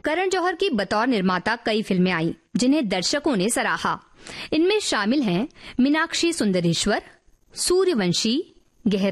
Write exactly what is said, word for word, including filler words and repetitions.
करण जौहर की बतौर निर्माता कई फिल्में आई जिन्हें दर्शकों ने सराहा। इनमें शामिल हैं मीनाक्षी सुंदरेश्वर, सूर्यवंशी, गहरा